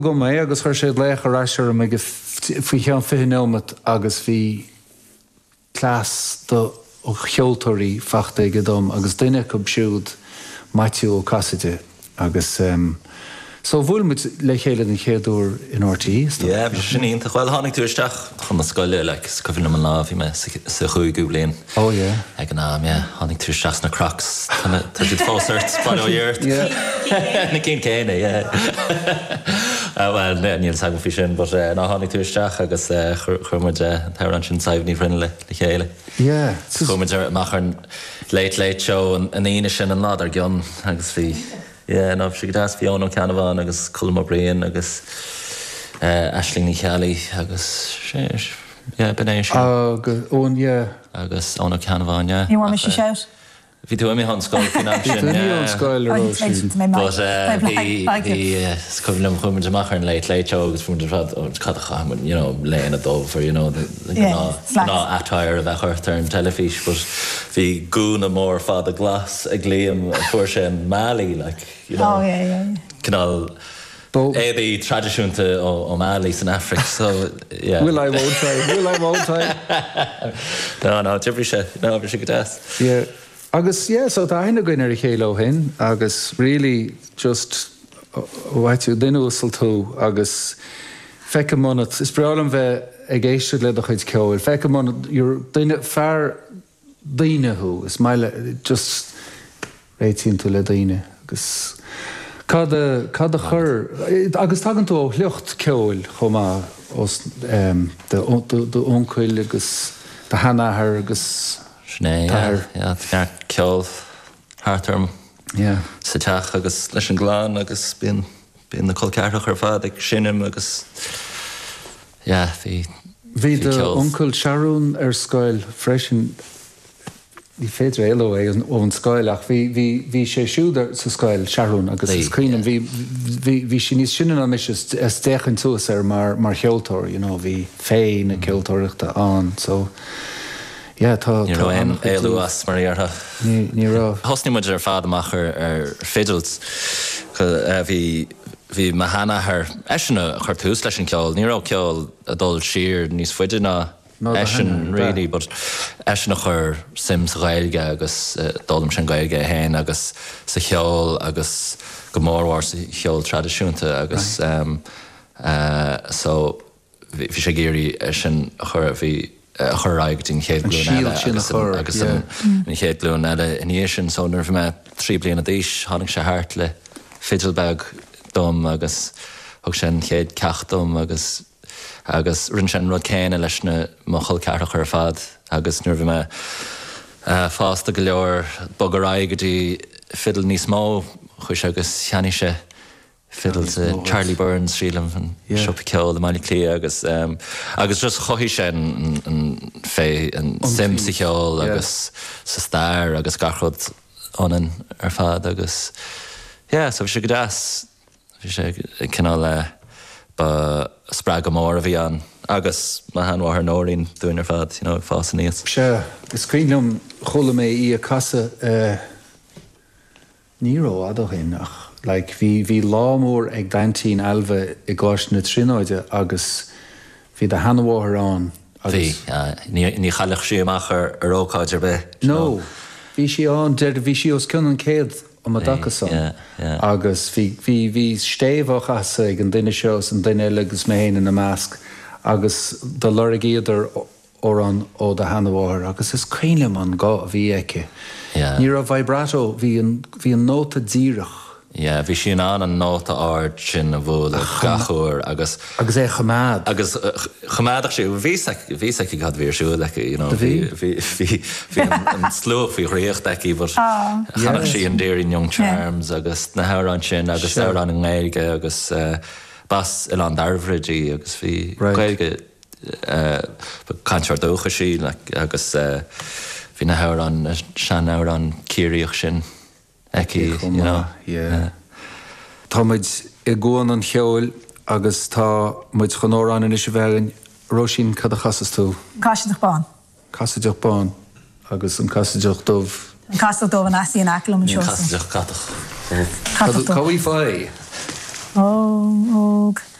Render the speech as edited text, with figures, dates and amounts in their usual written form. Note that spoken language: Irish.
Go mé agus chuir sé léach aráisiir me fao chean fihinnémat agus bhí clás do ó cheoltóirí fachta go dom agus duine go siúd Matthew ó Cassidy agus so bhfuil mit le chéile an chéadú in RTE? Ja, sin ínta chfuil tháinig tú isteach chun na scoile le scofill am lá bhí me sa chuig go blion. Oh, yeah. Ag an am, yeah, tháinig tú isteach na Crocs. Tá siad fósart spáil ó dheart. Na cén céine, yeah. Well, níl sag fi sin, but ná tháinig tú isteach agus chuirmuid tar an sin saibhní frinne le chéile. Yeah. Chuirmuid machar late show an aine sin an lád ar gion agus bhí. Yeah, no, she got Fiona Canavan agus Culma Brian agus Aisling Ní Chealaí agus yeah, Benéis. Oh, good. Oh, yeah. Agus Ona Canavan, yeah. You want me to shout? Vi do mi han skol financial. Vi do skol But he skovlem khumn te machen late show agus fun dat og kadcha, you know, laying it over, you know, no attire of a turn telefish, but vi goon more father glass a gleam for shem Mali, like, you know. Oh, yeah. Canal the tradition to O'Malley's in Africa, so yeah. Will I won't try. No, every shit could ask. Yeah. Agus, yeah, so tá haine goin ar chéile hin, agus really just waitú duine úsal tú, agus fecha monat, is breálam bheith ag éiste le do chuid ceil, fecha monat, you're duine fear duine hú, is meile just réitíonn tú le duine, agus cad a chur, agus tagan tú ó chlucht ceil chomá os de oncuil agus de hanahar agus yeah, ceol hartarm. Yeah. Sa teach agus leis an gláán agus bíon na colceartach ar fad ag sinim agus yeah, bhí de uncle Sharon ar scoil freisin ní féidir éile é ó an scoilach bhí sé siúdar sa scoil Sharon agus is cuineann bhí sin níos sinan an mis is déchan túas ar mar cheoltóir, you know, bhí féin na ceoltóireachta an, so yeah, you know, Luas Mariarta. Ní rá. Hosni muid ar fad amach ar fiddles. Bhí mahana haar eisina chuir tús leis an ceol. Ní rá ceol a dul siar níos fuide ná eisin really, but eisina chuir sims gailge agus dulm sin gailge hain agus sa cheol agus go mórhhar sa cheol tradiisiúnta agus so bhí sé géirí eisin chuir bhí churaig din chéad glún agus in chéad glún eile iníisisin so nuair bhí me 3 bliana a díos tháinig sé thart le fiddlebag dom agus thug sin chéad ceachtom agus rinn sin rud céine leis na mo chulceartach ar fad agus nuair bhí me fásta go leor bogaráig go dtí fiddle níos mó chuis agus cheanise fiddle to Charlie Burns sílam an siop ceol the Miley Clea agus just chohí sé an fé an sim sa cheol agus sa star agus garchod onan ar fad agus so bhí sé go deas bhí sé cinál ba sprág go mór a bhí an agus má hanmhar nóirín dúin ar fad, you know, fás níos. Se, is cuineam chola mé í a casa níró adóchin ach like vi lámór ag daintín alve I gáis na tríóide agus vi de hanmhar an agus ní chailech sí amach ar ócáidir be. No, vi sí an vi sí os cunn an céad am a dachasán agus vi stéhach as ag an duine seos an duine agus mé héin in na másc agus de lorigéidir ó an ó de hanmhar agus is céilim an gá a bhí eice. Ní a vibrato hí an nóta díirech. Yeah, bhí sin an nóta áard sin a bhfuil gachúir agus é chamád. Agus chamáadach sé bhí i gad bhír siú le, you know, bhí an slúch bhí réocht eici, but chanach sí an déirín Young Charms agus na hárán sin agus árán an ngéilge agus bas il an darbhridí agus bhí gailge canseart dócha sí agus bhí na hárán sean árán círíoch sin. Eki, you know. Tá muid I gcóin an cheol agus tá muid chonórán in is bhein Róisín cad a chasas tú. Caisteach bán. Caisteach bán agus an caisteach dómh. An caisteach dómh an así an aclum an seosa. Caisteach catach. Caí fai. Oh,